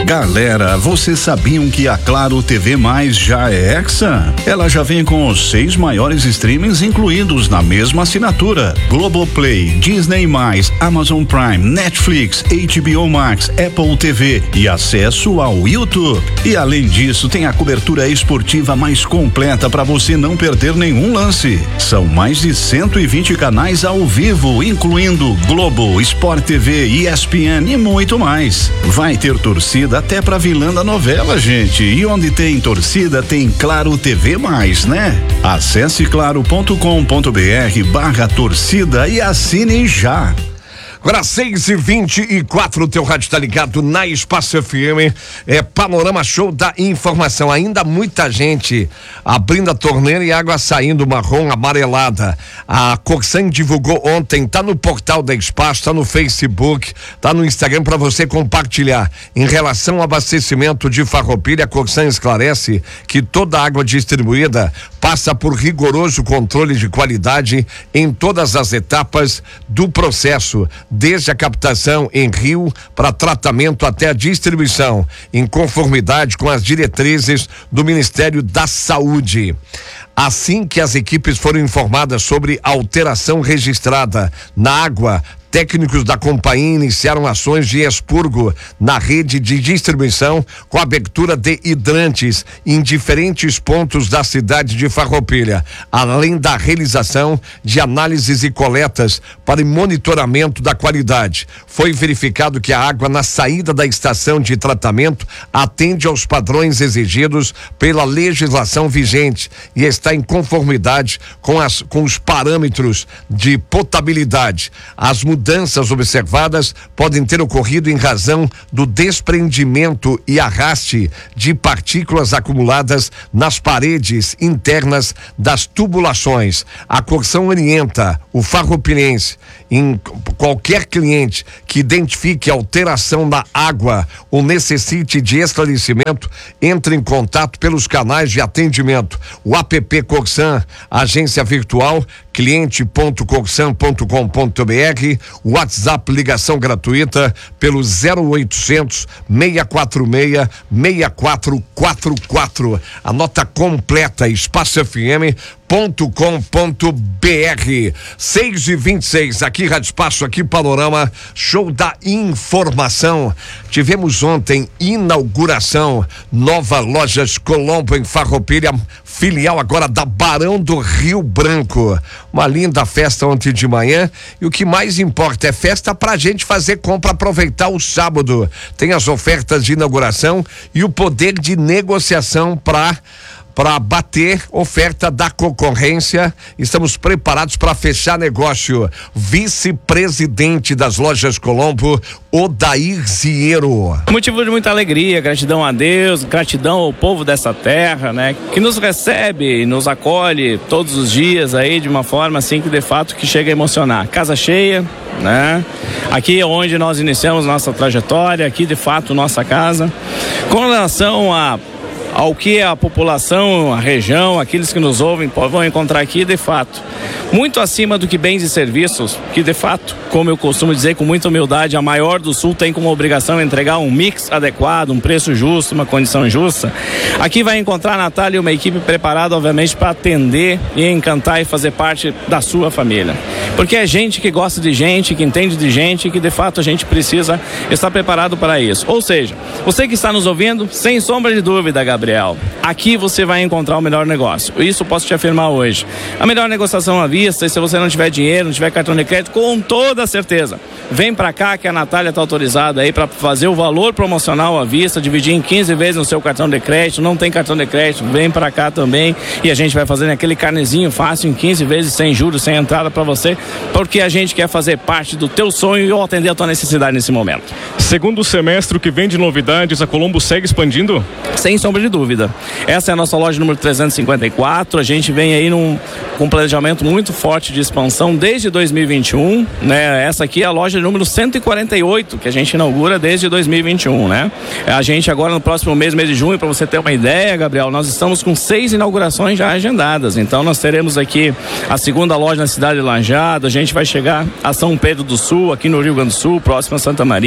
Galera, vocês sabiam que a Claro TV Mais já é Hexa? Ela já vem com os 6 maiores streamings incluídos na mesma assinatura: Globoplay, Disney+, Amazon Prime, Netflix, HBO Max, Apple TV e acesso ao YouTube. E além disso, tem a cobertura esportiva mais completa para você não perder nenhum lance. São mais de 120 canais ao vivo, incluindo Globo, Sport TV, ESPN e muito mais. Vai ter torcida até pra vilã da novela, gente. E onde tem torcida, tem Claro TV Mais, né? Acesse claro.com.br/torcida e assine já. Agora 6h24, teu rádio tá ligado na Espaço FM, Panorama Show da Informação. Ainda muita gente abrindo a torneira e água saindo marrom amarelada. A Corsan divulgou ontem, tá no portal da Espaço, tá no Facebook, tá no Instagram para você compartilhar. Em relação ao abastecimento de Farroupilha, a Corsan esclarece que toda a água distribuída passa por rigoroso controle de qualidade em todas as etapas do processo, desde a captação em rio para tratamento até a distribuição, em conformidade com as diretrizes do Ministério da Saúde. Assim que as equipes foram informadas sobre a alteração registrada na água, técnicos da companhia iniciaram ações de expurgo na rede de distribuição com abertura de hidrantes em diferentes pontos da cidade de Farroupilha, além da realização de análises e coletas para monitoramento da qualidade. Foi verificado que a água na saída da estação de tratamento atende aos padrões exigidos pela legislação vigente e está em conformidade com os parâmetros de potabilidade. As mudanças observadas podem ter ocorrido em razão do desprendimento e arraste de partículas acumuladas nas paredes internas das tubulações. A Corsan orienta o farroupilhense, em qualquer cliente que identifique alteração na água ou necessite de esclarecimento, entre em contato pelos canais de atendimento. O app Corsan, agência virtual, cliente.corsan.com.br, WhatsApp, ligação gratuita pelo 0800 646 6444. A nota completa, espacofm.com.br. 6h26, aqui Rádio Espaço, aqui Panorama Show da Informação. Tivemos ontem inauguração, nova Lojas Colombo em Farroupilha, filial agora da Barão do Rio Branco. Uma linda festa ontem de manhã, e o que mais importa é festa pra gente fazer compra, aproveitar o sábado. Tem as ofertas de inauguração e o poder de negociação para bater oferta da concorrência. Estamos preparados para fechar negócio. Vice-presidente das Lojas Colombo, Odair Ziero. Motivo de muita alegria, gratidão a Deus, gratidão ao povo dessa terra, né? Que nos recebe e nos acolhe todos os dias aí de uma forma assim que de fato que chega a emocionar. Casa cheia, né? Aqui é onde nós iniciamos nossa trajetória, aqui de fato nossa casa. Com relação ao que a população, a região, aqueles que nos ouvem vão encontrar aqui, de fato, muito acima do que bens e serviços, que de fato, como eu costumo dizer com muita humildade, a maior do Sul tem como obrigação entregar um mix adequado, um preço justo, uma condição justa. Aqui vai encontrar a Natália e uma equipe preparada, obviamente, para atender e encantar e fazer parte da sua família. Porque é gente que gosta de gente, que entende de gente, que de fato a gente precisa estar preparado para isso. Ou seja, você que está nos ouvindo, sem sombra de dúvida, Gabriel, aqui você vai encontrar o melhor negócio. Isso posso te afirmar hoje. A melhor negociação à vista, e se você não tiver dinheiro, não tiver cartão de crédito, com toda certeza, vem pra cá que a Natália está autorizada aí para fazer o valor promocional à vista, dividir em 15 vezes no seu cartão de crédito. Não tem cartão de crédito, vem pra cá também e a gente vai fazendo aquele carnezinho fácil em 15 vezes, sem juros, sem entrada para você, porque a gente quer fazer parte do teu sonho e atender a tua necessidade nesse momento. Segundo semestre que vem de novidades, a Colombo segue expandindo? Sem sombra de dúvida. Essa é a nossa loja número 354. A gente vem aí com um planejamento muito forte de expansão desde 2021, né? Essa aqui é a loja número 148 que a gente inaugura desde 2021, né? A gente agora no próximo mês de junho, para você ter uma ideia, Gabriel, nós estamos com 6 inaugurações já agendadas. Então nós teremos aqui a segunda loja na cidade de Lajeado. A gente vai chegar a São Pedro do Sul, aqui no Rio Grande do Sul, próximo a Santa Maria.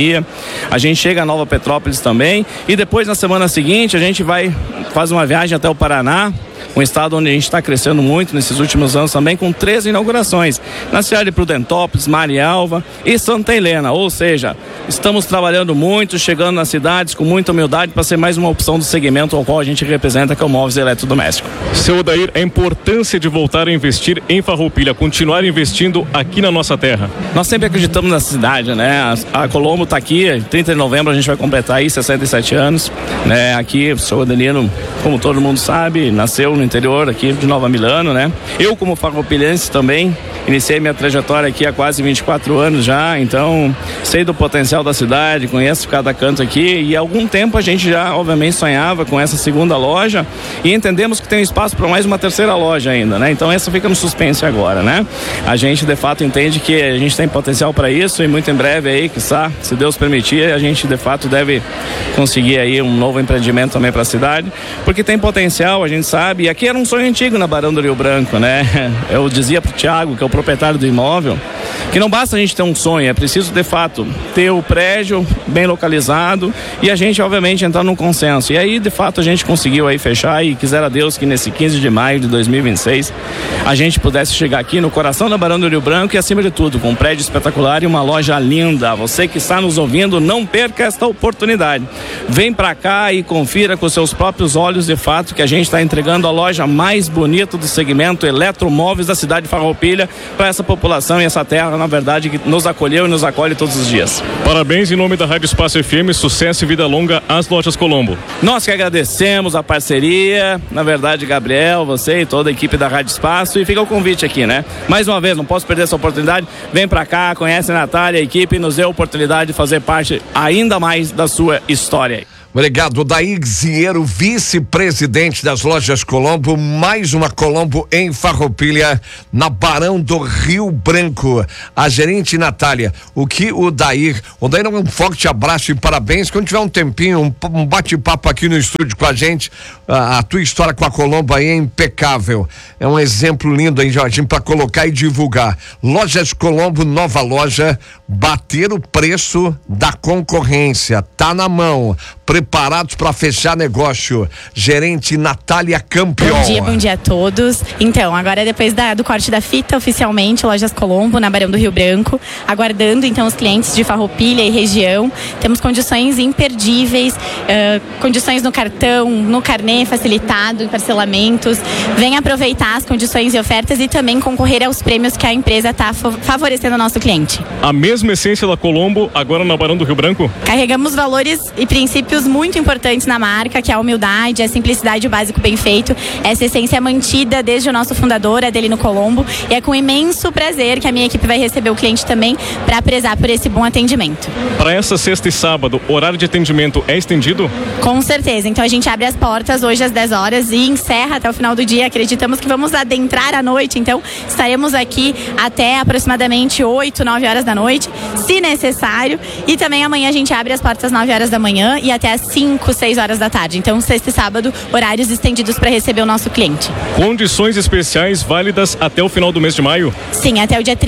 A gente chega a Nova Petrópolis também e depois na semana seguinte a gente faz uma viagem até o Paraná, um estado onde a gente está crescendo muito nesses últimos anos também, com 13 inaugurações na cidade de Prudentópolis, Marialva e Santa Helena, ou seja, estamos trabalhando muito, chegando nas cidades com muita humildade para ser mais uma opção do segmento ao qual a gente representa, que é o móveis eletrodomésticos. Seu Odair, a importância de voltar a investir em Farroupilha, continuar investindo aqui na nossa terra. Nós sempre acreditamos na cidade, né? A Colombo está aqui, 30 de novembro a gente vai completar aí 67 anos, né? Aqui o seu Adelino, como todo mundo sabe, nasceu no interior aqui de Nova Milano, né? Eu, como farroupilhense também, iniciei minha trajetória aqui há quase 24 anos já, então sei do potencial da cidade, conheço cada canto aqui e há algum tempo a gente já, obviamente, sonhava com essa segunda loja e entendemos que tem espaço para mais uma terceira loja ainda, né? Então essa fica no suspense agora, né? A gente, de fato, entende que a gente tem potencial para isso e muito em breve aí, quiçá, se Deus permitir, a gente, de fato, deve conseguir aí um novo empreendimento também para a cidade, porque tem potencial, a gente sabe, e aqui era um sonho antigo na Barão do Rio Branco, né? Eu dizia pro Thiago, que é o proprietário do imóvel, que não basta a gente ter um sonho, é preciso, de fato, ter o prédio bem localizado e a gente, obviamente, entrar num consenso. E aí, de fato, a gente conseguiu aí fechar e quisera Deus que nesse 15 de maio de 2026 a gente pudesse chegar aqui no coração da Barão do Rio Branco e, acima de tudo, com um prédio espetacular e uma loja linda. Você que está nos ouvindo, não perca esta oportunidade. Vem pra cá e confira com seus próprios olhos, de fato, que a gente está entregando a loja mais bonita do segmento eletromóveis da cidade de Farroupilha para essa população e essa terra, na verdade, que nos acolheu e nos acolhe todos os dias. Parabéns em nome da Rádio Espaço FM, sucesso e vida longa às lojas Colombo. Nós que agradecemos a parceria, na verdade, Gabriel, você e toda a equipe da Rádio Espaço, e fica o convite aqui, né? Mais uma vez, não posso perder essa oportunidade, vem pra cá, conhece a Natália, a equipe, e nos dê a oportunidade de fazer parte ainda mais da sua história. Obrigado, Odair Ziero, vice-presidente das lojas Colombo, mais uma Colombo em Farroupilha, na Barão do Rio Branco. A gerente Natália, o Odair, um forte abraço e parabéns. Quando tiver um tempinho, um bate-papo aqui no estúdio com a gente, a tua história com a Colombo aí é impecável. É um exemplo lindo aí, Jorginho, para colocar e divulgar. Lojas Colombo, nova loja, bater o preço da concorrência, tá na mão. Preparados para fechar negócio. Gerente Natália Campion. Bom dia a todos. Então, agora depois do corte da fita, oficialmente, Lojas Colombo, na Barão do Rio Branco, aguardando então os clientes de Farroupilha e região. Temos condições imperdíveis, condições no cartão, no carnê facilitado, em parcelamentos. Venha aproveitar as condições e ofertas e também concorrer aos prêmios que a empresa está favorecendo ao nosso cliente. A mesma essência da Colombo, agora na Barão do Rio Branco? Carregamos valores e princípios muito importantes na marca, que é a humildade, a simplicidade e o básico bem feito. Essa essência é mantida desde o nosso fundador, Adelino Colombo, e é com imenso prazer que a minha equipe vai receber o cliente também para prezar por esse bom atendimento. Para essa sexta e sábado, horário de atendimento é estendido? Com certeza, então a gente abre as portas hoje às 10 horas e encerra até o final do dia. Acreditamos que vamos adentrar a noite, então estaremos aqui até aproximadamente 8, 9 horas da noite, se necessário, e também amanhã a gente abre as portas às 9 horas da manhã e até às 5, 6 horas da tarde. Então, sexta e sábado, horários estendidos para receber o nosso cliente. Condições especiais válidas até o final do mês de maio? Sim, até o dia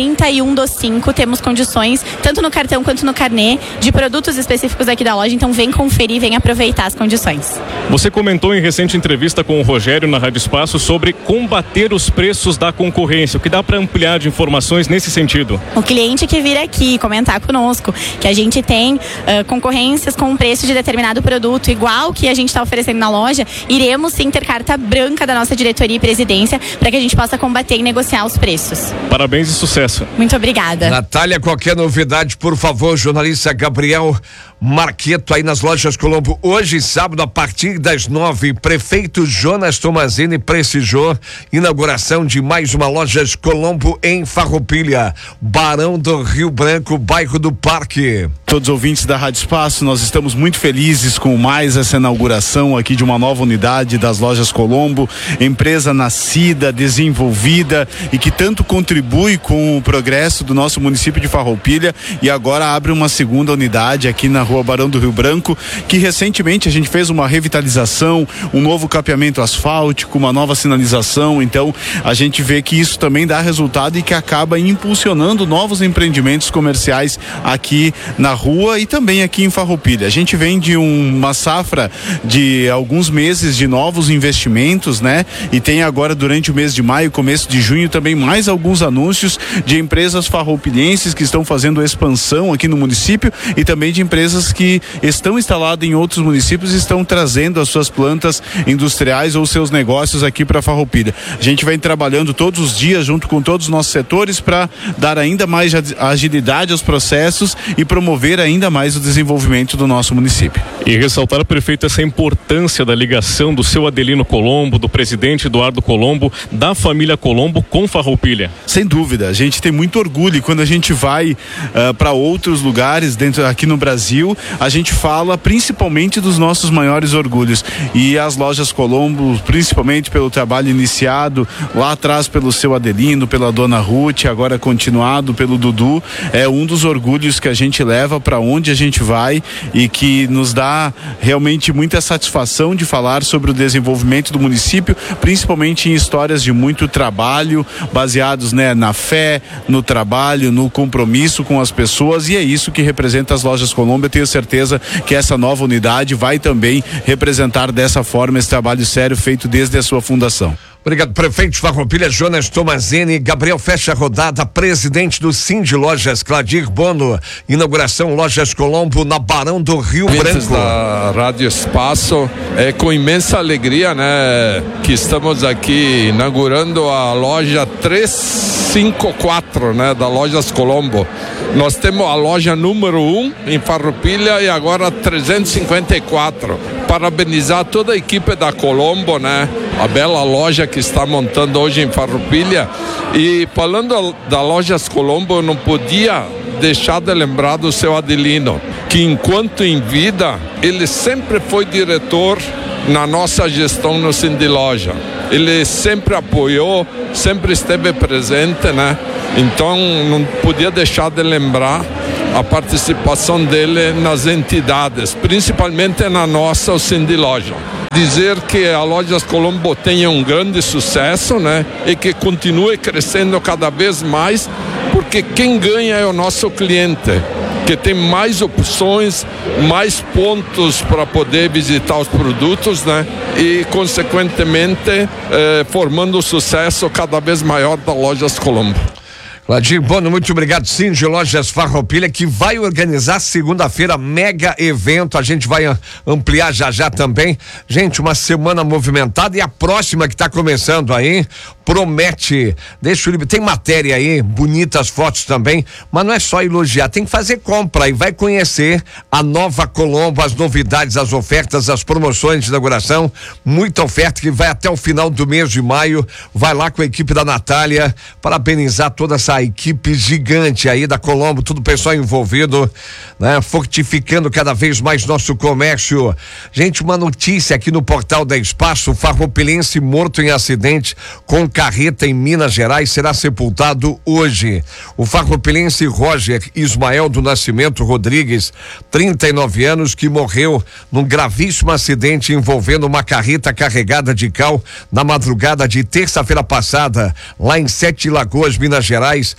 31/5 temos condições, tanto no cartão quanto no carnê, de produtos específicos aqui da loja. Então, vem conferir, vem aproveitar as condições. Você comentou em recente entrevista com o Rogério na Rádio Espaço sobre combater os preços da concorrência. O que dá para ampliar de informações nesse sentido? O cliente que vir aqui comentar conosco que a gente tem concorrências com um preço de determinado produto igual que a gente está oferecendo na loja, iremos sim ter carta branca da nossa diretoria e presidência para que a gente possa combater e negociar os preços. Parabéns e sucesso. Muito obrigada. Natália, qualquer novidade, por favor, jornalista Gabriel Marqueto aí nas lojas Colombo. Hoje, sábado, a partir das 9, prefeito Jonas Tomazini precisou inauguração de mais uma Lojas Colombo em Farroupilha, Barão do Rio Branco, bairro do Parque. Todos os ouvintes da Rádio Espaço, nós estamos muito felizes com mais essa inauguração aqui de uma nova unidade das Lojas Colombo, empresa nascida, desenvolvida e que tanto contribui com o progresso do nosso município de Farroupilha, e agora abre uma segunda unidade aqui na Rua Barão do Rio Branco, que recentemente a gente fez uma revitalização, um novo capeamento asfáltico, uma nova sinalização. Então a gente vê que isso também dá resultado e que acaba impulsionando novos empreendimentos comerciais aqui na rua e também aqui em Farroupilha. A gente vem de uma safra de alguns meses de novos investimentos, né? E tem agora durante o mês de maio, começo de junho também mais alguns anúncios de empresas farroupilhenses que estão fazendo expansão aqui no município e também de empresas que estão instaladas em outros municípios e estão trazendo as suas plantas industriais ou seus negócios aqui para Farroupilha. A gente vem trabalhando todos os dias junto com todos os nossos setores para dar ainda mais agilidade aos processos e promover ainda mais o desenvolvimento do nosso município. E ressaltar, prefeito, essa importância da ligação do seu Adelino Colombo, do presidente Eduardo Colombo, da família Colombo com Farroupilha. Sem dúvida, a gente tem muito orgulho quando a gente vai para outros lugares aqui no Brasil, a gente fala principalmente dos nossos maiores orgulhos, e as lojas Colombo, principalmente pelo trabalho iniciado lá atrás pelo seu Adelino, pela dona Ruth, agora continuado pelo Dudu, é um dos orgulhos que a gente leva para onde a gente vai e que nos dá realmente muita satisfação de falar sobre o desenvolvimento do município, principalmente em histórias de muito trabalho, baseados, né, na fé, no trabalho, no compromisso com as pessoas, e é isso que representa as lojas Colombo. Eu tenho certeza que essa nova unidade vai também representar dessa forma esse trabalho sério feito desde a sua fundação. Obrigado, prefeito de Farroupilha, Jonas Tomazini. Gabriel, fecha a rodada, presidente do Cindy Lojas, Cladir Bono, inauguração Lojas Colombo na Barão do Rio Branco. Da Rádio Espaço, é com imensa alegria, né, que estamos aqui inaugurando a loja 354, né, da Lojas Colombo. Nós temos a loja número 1 em Farroupilha e agora 354. Parabenizar toda a equipe da Colombo, né? A bela loja que está montando hoje em Farroupilha. E falando da Lojas Colombo, eu não podia deixar de lembrar do seu Adelino, que enquanto em vida, ele sempre foi diretor na nossa gestão no Cindy Loja. Ele sempre apoiou, sempre esteve presente, né? Então não podia deixar de lembrar a participação dele nas entidades, principalmente na nossa Cindy Loja. Dizer que a Lojas Colombo tenha um grande sucesso, né? E que continue crescendo cada vez mais, porque quem ganha é o nosso cliente, que tem mais opções, mais pontos para poder visitar os produtos, né? E, consequentemente, formando o sucesso cada vez maior da Lojas Colombo. Cladir Bono, muito obrigado. Cindy Lojas Farroupilha, que vai organizar segunda-feira mega evento, a gente vai ampliar já também. Gente, uma semana movimentada, e a próxima que está começando aí promete. Deixa eu... Tem matéria aí, bonitas fotos também, mas não é só elogiar, tem que fazer compra e vai conhecer a nova Colombo, as novidades, as ofertas, as promoções de inauguração, muita oferta que vai até o final do mês de maio. Vai lá com a equipe da Natália, parabenizar toda essa equipe gigante aí da Colombo, todo o pessoal envolvido, né? Fortificando cada vez mais nosso comércio. Gente, uma notícia aqui no portal da Espaço: farroupilense morto em acidente com carreta em Minas Gerais será sepultado hoje. O farroupilense Roger Ismael do Nascimento Rodrigues, 39 anos, que morreu num gravíssimo acidente envolvendo uma carreta carregada de cal na madrugada de terça-feira passada, lá em Sete Lagoas, Minas Gerais,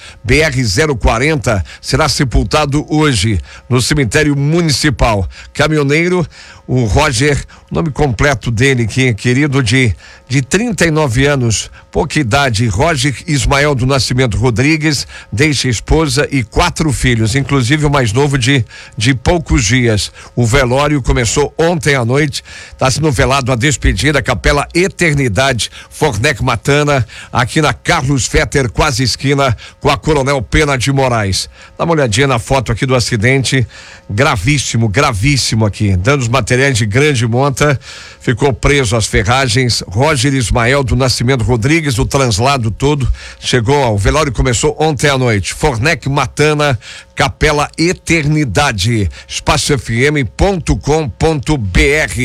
BR-040, será sepultado hoje no cemitério municipal. Caminhoneiro, o Roger, o nome completo dele, que querido, de 39 anos, pouca idade, Roger Ismael do Nascimento Rodrigues, deixa esposa e 4 filhos, inclusive o mais novo de poucos dias. O velório começou ontem à noite, está sendo velado a despedida, Capela Eternidade, Fornec Matana, aqui na Carlos Fetter, quase esquina com a Coronel Pena de Moraes. Dá uma olhadinha na foto aqui do acidente, gravíssimo aqui, danos materiais de grande monta, ficou preso às ferragens. Roger Ismael do Nascimento Rodrigues, o translado todo, chegou ao velório, começou ontem à noite. Fornec Matana, Capela Eternidade, espacofm.com.br.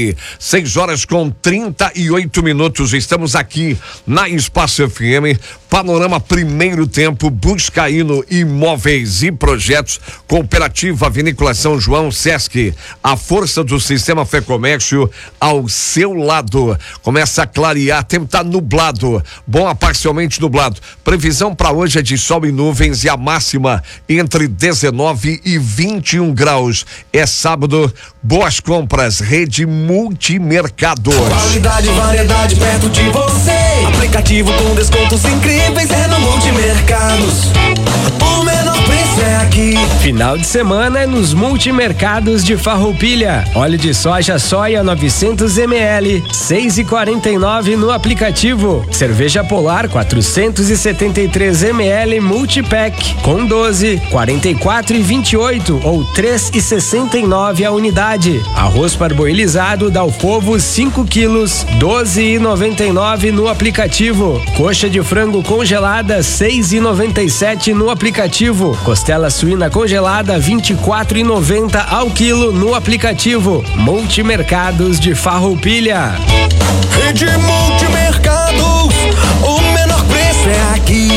6 horas com 38 minutos. Estamos aqui na Espaço FM Panorama Primeiro Tempo, Buscaíno Imóveis e Projetos, Cooperativa Vinícola São João, Sesc, a força do sistema Fecomércio ao seu lado. Começa a clarear, tempo tá nublado, bom a parcialmente nublado. Previsão para hoje é de sol e nuvens e a máxima entre 19 e 21 graus. É sábado, boas compras, Rede Multimercados. Qualidade e variedade perto de você. Aplicativo com descontos incríveis é no Multimercados. O menor preço é aqui. Final de semana é nos Multimercados de Farroupilha. Óleo de soja Soia 900 ml, 6,49 no aplicativo. Cerveja Polar 473 ml Multipack com 12, 44,28 ou 3,69 a unidade. Arroz parboilizado Dalpovo 5 quilos, 12,99 no aplicativo. Coxa de frango congelada 6,97 no aplicativo. Costela suína congelada 24,90 ao quilo no aplicativo. Multimercados de Farroupilha. Rede Multimercados, o menor preço é aqui.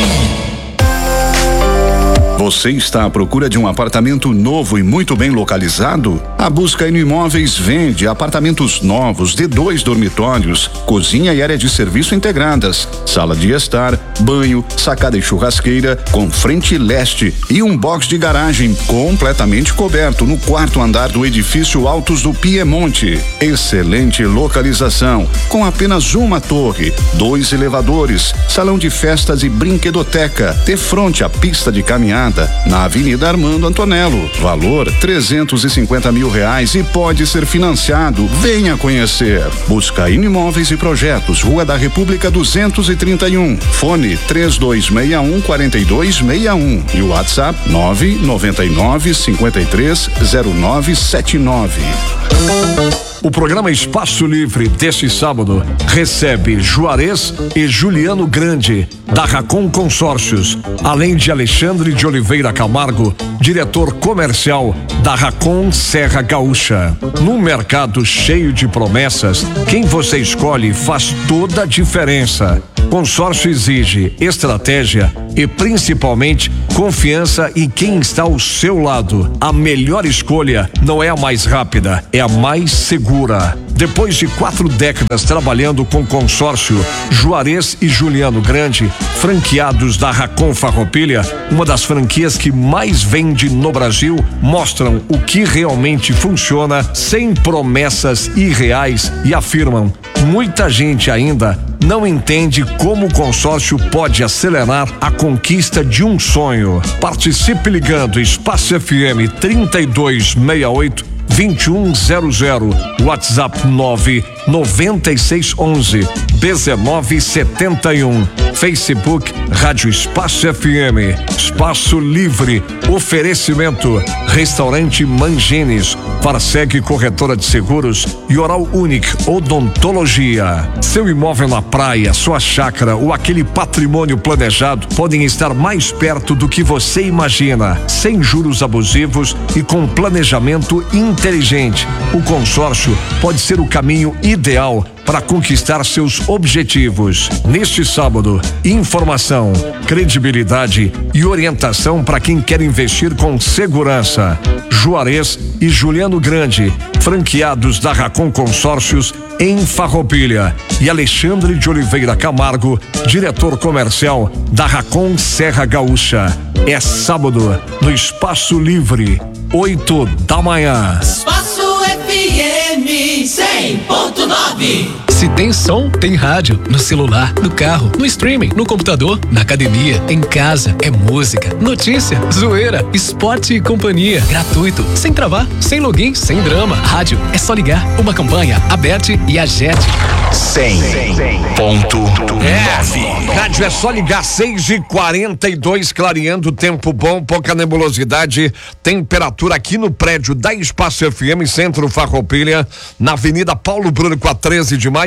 Você está à procura de um apartamento novo e muito bem localizado? A Buscaíno Imóveis vende apartamentos novos de 2 dormitórios, cozinha e área de serviço integradas, sala de estar, banho, sacada e churrasqueira com frente leste e um box de garagem completamente coberto no 4º andar do edifício Altos do Piemonte. Excelente localização, com apenas uma torre, 2 elevadores, salão de festas e brinquedoteca, de frente à pista de caminhada na Avenida Armando Antonello. Valor R$350 mil e pode ser financiado. Venha conhecer. Buscaíno Imóveis e Projetos, Rua da República 231. Fone 3261-4261 e o WhatsApp 999-530979. O programa Espaço Livre deste sábado recebe Juarez e Juliano Grande, da Racon Consórcios, além de Alexandre de Oliveira Camargo, diretor comercial da Racon Serra Gaúcha. Num mercado cheio de promessas, quem você escolhe faz toda a diferença. Consórcio exige estratégia e principalmente confiança em quem está ao seu lado. A melhor escolha não é a mais rápida, é a mais segura. Depois de 4 décadas trabalhando com consórcio, Juarez e Juliano Grande, franqueados da Racon Farroupilha, uma das franquias que mais vende no Brasil, mostram o que realmente funciona sem promessas irreais e afirmam: muita gente ainda não entende como o consórcio pode acelerar a conquista de um sonho. Participe ligando Espaço FM 3268-2100, WhatsApp 99611-1971, Facebook Rádio Espaço FM. Espaço Livre, oferecimento Restaurante Mangines, Farseg Corretora de Seguros e Oral Unique Odontologia. Seu imóvel na praia, sua chácara ou aquele patrimônio planejado podem estar mais perto do que você imagina, sem juros abusivos e com planejamento inteligente. O consórcio pode ser o caminho ideal para conquistar seus objetivos. Neste sábado, informação, credibilidade e orientação para quem quer investir com segurança. Juarez e Juliano Grande, franqueados da Racon Consórcios em Farroupilha, e Alexandre de Oliveira Camargo, diretor comercial da Racon Serra Gaúcha. É sábado no Espaço Livre, 8 da manhã. Espaço FM 100.9. Se tem som, tem rádio. No celular, no carro, no streaming, no computador, na academia, em casa. É música, notícia, zoeira, esporte e companhia. Gratuito, sem travar, sem login, sem drama. Rádio, é só ligar. Uma campanha, Aberte e Agete. 100.9. Rádio é só ligar, 6h42, clareando, tempo bom, pouca nebulosidade, temperatura aqui no prédio da Espaço FM, Centro Farroupilha, na Avenida Paulo Bruni com a 13 de maio.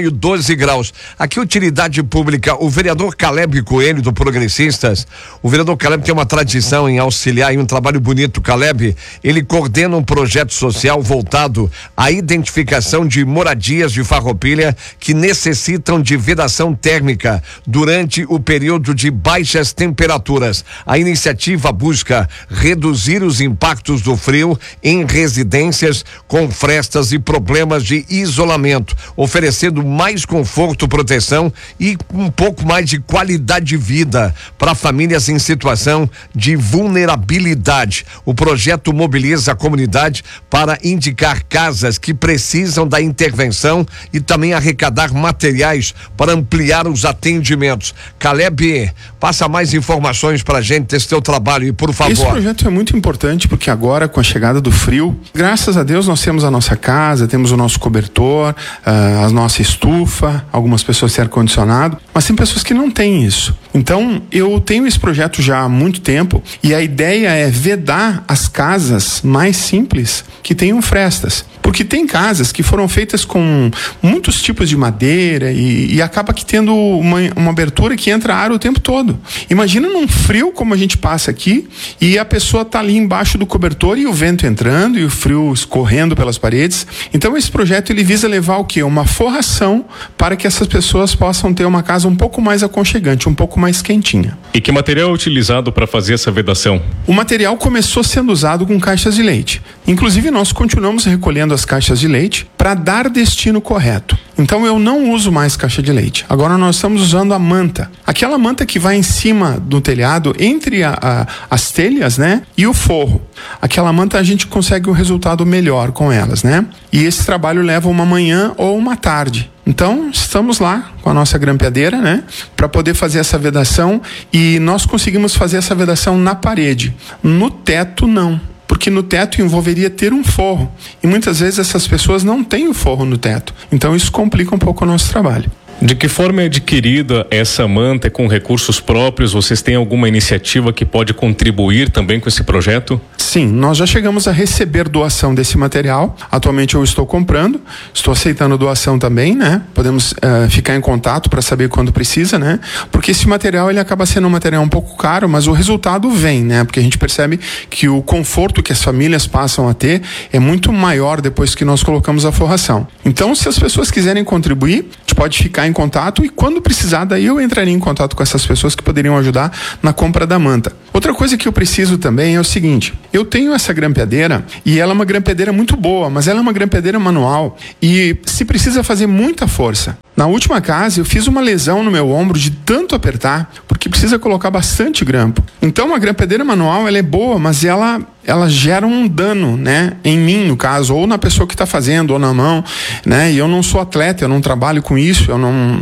maio, 12 graus. Aqui, utilidade pública, o vereador Caleb Coelho, do Progressistas, o vereador Caleb tem uma tradição em auxiliar, em um trabalho bonito. Caleb, ele coordena um projeto social voltado à identificação de moradias de Farroupilha que necessitam de vedação térmica durante o período de baixas temperaturas. A iniciativa busca reduzir os impactos do frio em residências com frestas e problemas de isolamento, oferecendo mais conforto, proteção e um pouco mais de qualidade de vida para famílias em situação de vulnerabilidade. O projeto mobiliza a comunidade para indicar casas que precisam da intervenção e também arrecadar materiais para ampliar os atendimentos. Caleb, passa mais informações para a gente desse teu trabalho e, por favor. Esse projeto é muito importante porque agora, com a chegada do frio, graças a Deus nós temos a nossa casa, temos o nosso cobertor, a nossa estufa, algumas pessoas têm ar-condicionado, mas tem pessoas que não têm isso. Então, eu tenho esse projeto já há muito tempo e a ideia é vedar as casas mais simples que tenham frestas. Porque tem casas que foram feitas com muitos tipos de madeira e acaba que tendo uma abertura que entra ar o tempo todo. Imagina num frio como a gente passa aqui e a pessoa tá ali embaixo do cobertor e o vento entrando e o frio escorrendo pelas paredes. Então esse projeto ele visa levar o quê? Uma forração para que essas pessoas possam ter uma casa um pouco mais aconchegante, um pouco mais quentinha. E que material é utilizado para fazer essa vedação? O material começou sendo usado com caixas de leite. Inclusive nós continuamos recolhendo as caixas de leite para dar destino correto. Então eu não uso mais caixa de leite. Agora nós estamos usando a manta. Aquela manta que vai em cima do telhado, entre as telhas, né? E o forro. Aquela manta a gente consegue um resultado melhor com elas, né? E esse trabalho leva uma manhã ou uma tarde. Então, estamos lá com a nossa grampeadeira, né? Para poder fazer essa vedação e nós conseguimos fazer essa vedação na parede. No teto, não. Porque no teto envolveria ter um forro. E muitas vezes essas pessoas não têm o forro no teto. Então isso complica um pouco o nosso trabalho. De que forma é adquirida essa manta? É com recursos próprios? Vocês têm alguma iniciativa que pode contribuir também com esse projeto? Sim, nós já chegamos a receber doação desse material. Atualmente eu estou comprando, estou aceitando doação também, né? Podemos ficar em contato para saber quando precisa, né? Porque esse material ele acaba sendo um material um pouco caro, mas o resultado vem, né? Porque a gente percebe que o conforto que as famílias passam a ter é muito maior depois que nós colocamos a forração. Então, se as pessoas quiserem contribuir, a gente pode ficar em contato e quando precisar, daí eu entraria em contato com essas pessoas que poderiam ajudar na compra da manta. Outra coisa que eu preciso também é o seguinte, eu tenho essa grampeadeira e ela é uma grampeadeira muito boa, mas ela é uma grampeadeira manual e se precisa fazer muita força. Na última casa eu fiz uma lesão no meu ombro de tanto apertar, porque precisa colocar bastante grampo. Então a grampeadeira manual ela é boa, mas ela gera um dano, né? Em mim, no caso, ou na pessoa que está fazendo, ou na mão, né? E eu não sou atleta, eu não trabalho com isso, eu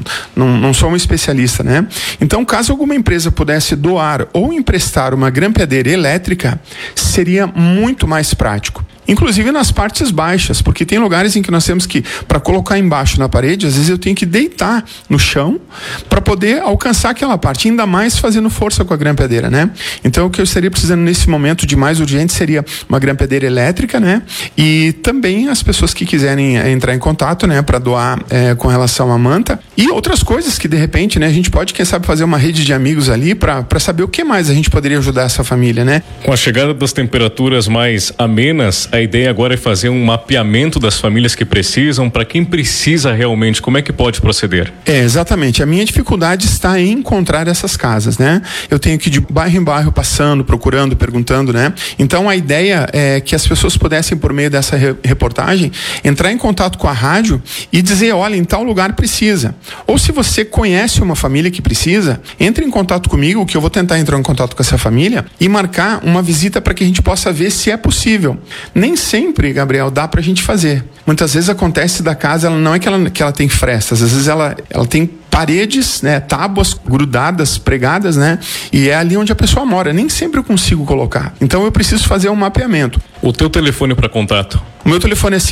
não sou um especialista, né? Então, caso alguma empresa pudesse doar ou emprestar uma grampeadeira elétrica, seria muito mais prático. Inclusive nas partes baixas, porque tem lugares em que nós temos que, para colocar embaixo na parede, às vezes eu tenho que deitar no chão para poder alcançar aquela parte, ainda mais fazendo força com a grampeadeira, né? Então o que eu estaria precisando nesse momento de mais urgente seria uma grampeadeira elétrica, né? E também as pessoas que quiserem entrar em contato, né? Para doar com relação à manta e outras coisas que de repente, né? A gente pode, quem sabe, fazer uma rede de amigos ali para saber o que mais a gente poderia ajudar essa família, né? Com a chegada das temperaturas mais amenas, a ideia agora é fazer um mapeamento das famílias que precisam, para quem precisa realmente, como é que pode proceder? Exatamente. A minha dificuldade está em encontrar essas casas, né? Eu tenho que ir de bairro em bairro passando, procurando, perguntando, né? Então a ideia é que as pessoas pudessem, por meio dessa reportagem, entrar em contato com a rádio e dizer, olha, em tal lugar precisa. Ou se você conhece uma família que precisa, entre em contato comigo, que eu vou tentar entrar em contato com essa família e marcar uma visita para que a gente possa ver se é possível. Nem sempre, Gabriel, dá pra gente fazer. Muitas vezes acontece da casa, ela não é que ela tem frestas, às vezes ela tem paredes, né, tábuas grudadas, pregadas, né, e é ali onde a pessoa mora. Nem sempre eu consigo colocar. Então eu preciso fazer um mapeamento. O teu telefone para contato? O meu telefone é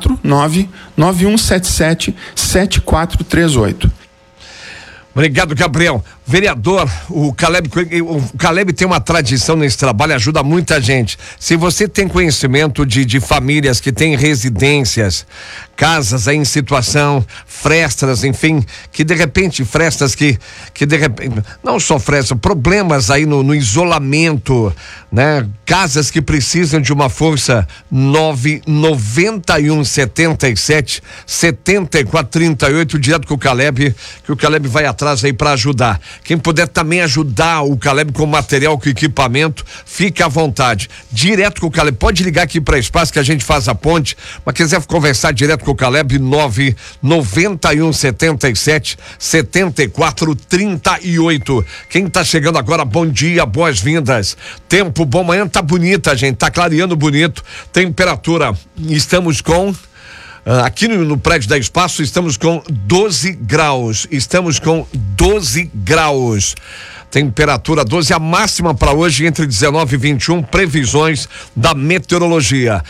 549-9177-7438. Obrigado, Gabriel. Vereador, o Caleb tem uma tradição nesse trabalho, ajuda muita gente. Se você tem conhecimento de famílias que têm residências casas aí em situação, frestas, enfim, que de repente, não só frestas, problemas aí no isolamento, né? Casas que precisam de uma força, 991777438, direto com o Caleb, que o Caleb vai atrás aí para ajudar. Quem puder também ajudar o Caleb com material, com equipamento, fique à vontade. Direto com o Caleb, pode ligar aqui para Espaço que a gente faz a ponte, mas quiser conversar direto com o Caleb, 991777438. Quem tá chegando agora, bom dia, boas-vindas. Tempo bom, amanhã tá bonita, gente, tá clareando bonito. Temperatura, estamos com aqui no prédio da Espaço, estamos com 12 graus. Temperatura 12, a máxima para hoje entre 19 e 21, previsões da meteorologia.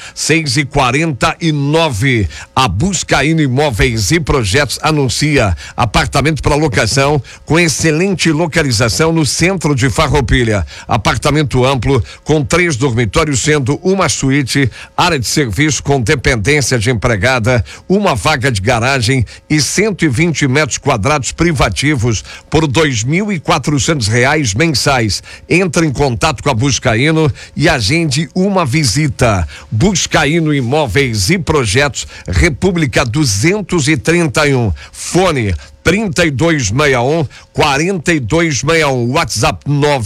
6h49. A Buscaíno Imóveis e Projetos anuncia apartamento para locação com excelente localização no centro de Farroupilha. Apartamento amplo com 3 dormitórios, sendo uma suíte, área de serviço com dependência de empregada, uma vaga de garagem e 120 metros quadrados privativos por R$2.400 mensais. Entre em contato com a Buscaíno e agende uma visita. Buscaíno Imóveis e Projetos, República 231. Fone 3261-4261, WhatsApp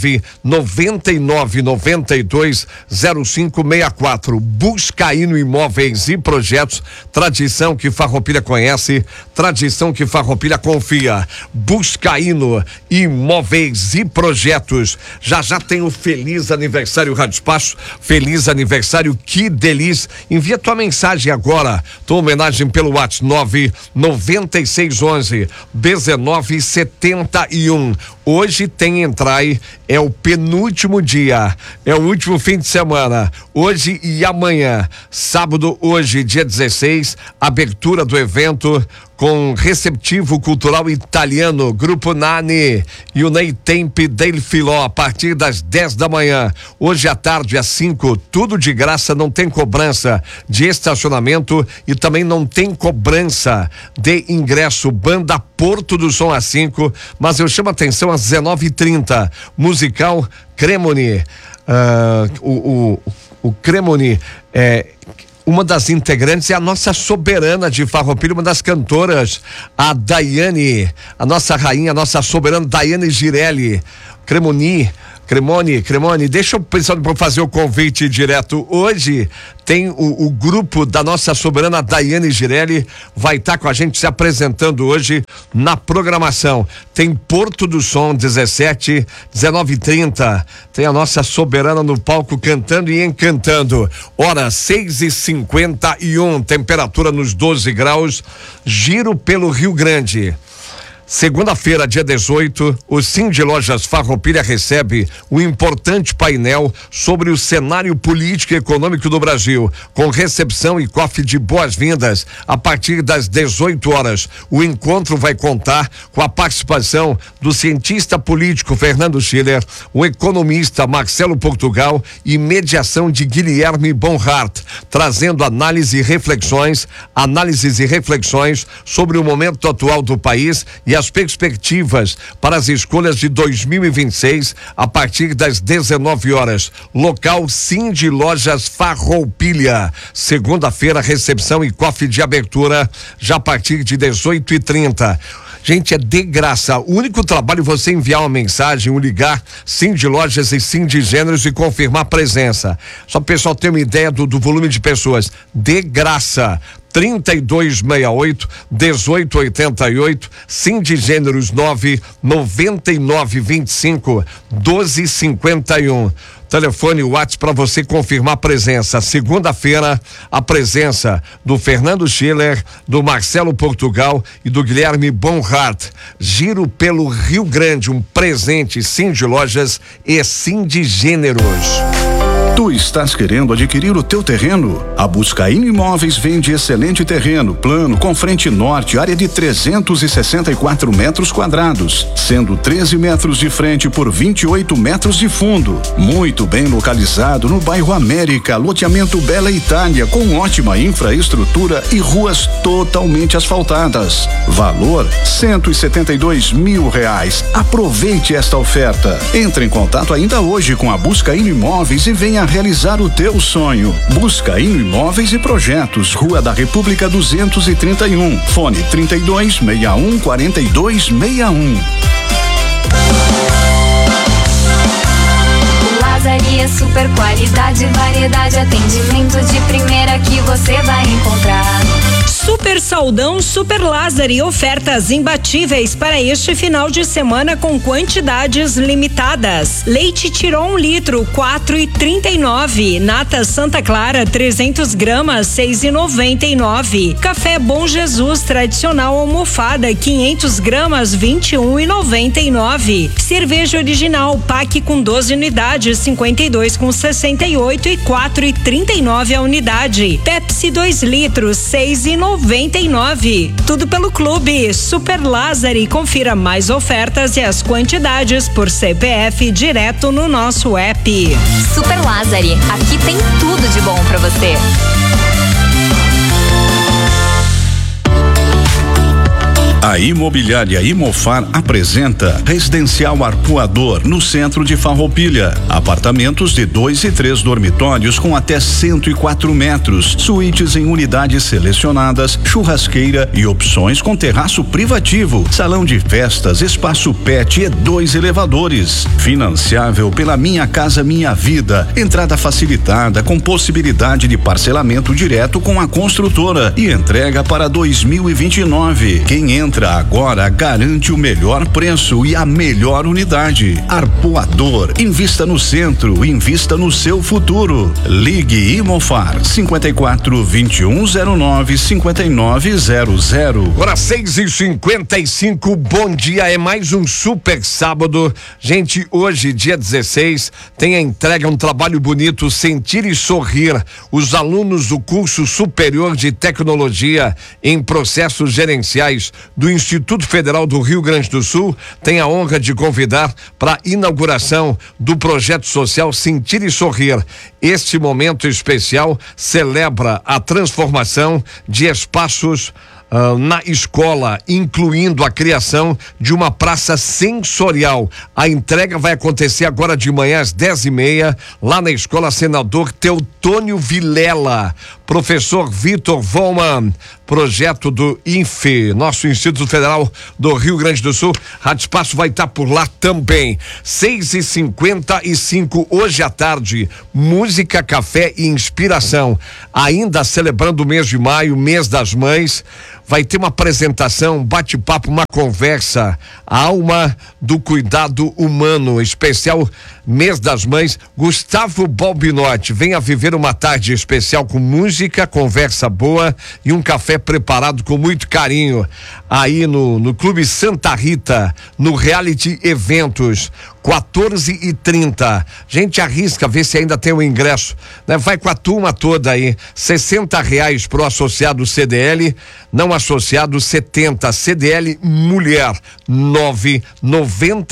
999920564. Buscaíno Imóveis e Projetos, tradição que Farroupilha conhece, tradição que Farroupilha confia. Buscaíno Imóveis e Projetos. Já tem o feliz aniversário Rádio Espaço, feliz aniversário, que delícia. Envia tua mensagem agora, tua homenagem pelo WhatsApp 99611-1971. Hoje tem Entrai, é o penúltimo dia, é o último fim de semana, hoje e amanhã, sábado, hoje, dia 16, abertura do evento com receptivo cultural italiano, Grupo Nani e o Ney Tempe del Filó, a partir das 10 da manhã. Hoje à tarde, às 5, tudo de graça, não tem cobrança de estacionamento e também não tem cobrança de ingresso. Banda Porto do Som às 5, mas eu chamo a atenção às 19h30. Musical Cremoni. O Cremoni uma das integrantes é a nossa soberana de Farroupilha, uma das cantoras, a Daiane, a nossa rainha, a nossa soberana Daiane Girelli. Cremoni, deixa eu pensar para fazer o convite direto. Hoje tem o grupo da nossa soberana Daiane Girelli, vai estar com a gente se apresentando hoje na programação. Tem Porto do Som, 17, 19h30. Tem a nossa soberana no palco cantando e encantando. Hora 6h51, temperatura nos 12 graus. Giro pelo Rio Grande. Segunda-feira, dia 18, o Cindy Lojas Farroupilha recebe um importante painel sobre o cenário político e econômico do Brasil, com recepção e cofre de boas-vindas a partir das 18 horas. O encontro vai contar com a participação do cientista político Fernando Schiller, o economista Marcelo Portugal e mediação de Guilherme Bonhart, trazendo análises e reflexões sobre o momento atual do país e as perspectivas para as escolhas de 2026 a partir das 19 horas. Local Cindy Lojas Farroupilha. Segunda-feira, recepção e cofre de abertura já a partir de 18h30. Gente, é de graça. O único trabalho é você enviar uma mensagem, ou ligar Cindy Lojas e Cindy Gêneros e confirmar a presença. Só para o pessoal ter uma ideia do volume de pessoas. De graça. 3268-1888, Cindy Gêneros 99925-1251. Telefone WhatsApp para você confirmar a presença. Segunda-feira, a presença do Fernando Schiller, do Marcelo Portugal e do Guilherme Bonhart. Giro pelo Rio Grande, um presente Cindy Lojas e Cindy Gêneros. Tu estás querendo adquirir o teu terreno? A Buscaini Imóveis vende excelente terreno, plano, com frente norte, área de 364 metros quadrados, sendo 13 metros de frente por 28 metros de fundo. Muito bem localizado no bairro América, loteamento Bela Itália, com ótima infraestrutura e ruas totalmente asfaltadas. Valor R$172 mil. Aproveite esta oferta. Entre em contato ainda hoje com a Buscaini Imóveis e venha realizar o teu sonho. Buscaini Imóveis e Projetos, Rua da República 231, fone 3261 4261. Lazaria super qualidade, variedade, atendimento de primeira que você vai encontrar. Super Saldão Super Lázari, ofertas imbatíveis para este final de semana com quantidades limitadas. Leite Tirol 1 litro, 4,39. Nata Santa Clara 300 gramas, 6,99. Café Bom Jesus tradicional almofada 500 gramas, 21,99. Cerveja original pack com 12 unidades, 52,68 e 4,39 a unidade. Pepsi 2 litros, 6,99. Tudo pelo Clube Super Lázari. Confira mais ofertas e as quantidades por CPF direto no nosso app. Super Lázari, aqui tem tudo de bom pra você. A Imobiliária Imofar apresenta Residencial Arpoador, no centro de Farroupilha. Apartamentos de 2 e 3 dormitórios com até 104 metros, suítes em unidades selecionadas, churrasqueira e opções com terraço privativo, salão de festas, espaço pet e 2 elevadores. Financiável pela Minha Casa Minha Vida. Entrada facilitada com possibilidade de parcelamento direto com a construtora e entrega para 2029. Quem entra agora garante o melhor preço e a melhor unidade. Arpoador, invista no centro, invista no seu futuro. Ligue Imofar 54-2109-5900. Agora 6h55, bom dia, é mais um super sábado. Gente, hoje, dia 16, tem a entrega, um trabalho bonito, Sentir e Sorrir. Os alunos do curso superior de tecnologia em processos gerenciais do Instituto Federal do Rio Grande do Sul tem a honra de convidar para a inauguração do projeto social Sentir e Sorrir. Este momento especial celebra a transformação de espaços na escola, incluindo a criação de uma praça sensorial. A entrega vai acontecer agora de manhã às 10h30, lá na Escola Senador Teutônio Vilela. Professor Vitor Volman, projeto do INFE, nosso Instituto Federal do Rio Grande do Sul. Rádio Espaço vai estar por lá também. 6h55, hoje à tarde, música, café e inspiração. Ainda celebrando o mês de maio, mês das mães, vai ter uma apresentação, bate-papo, uma conversa, a alma do cuidado humano, especial mês das mães. Gustavo Balbinotti, venha viver uma tarde especial com música, conversa boa e um café preparado com muito carinho aí no Clube Santa Rita, no Reality Eventos, 14h30. Gente, arrisca ver se ainda tem o ingresso, né? Vai com a turma toda aí, R$60 pro associado CDL, não associado 70, CDL mulher 990